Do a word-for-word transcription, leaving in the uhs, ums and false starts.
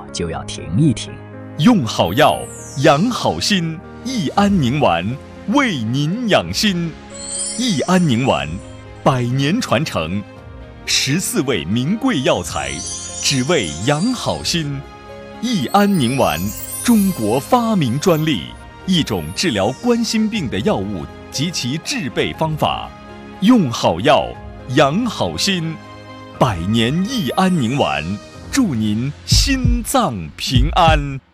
就要停一停。 用好药，养好心，益安宁丸为您养心。益安宁丸，百年传承，十四味名贵药材，只为养好心。益安宁丸，中国发明专利，一种治疗冠心病的药物及其制备方法。用好药，养好心，百年益安宁丸，祝您心脏平安。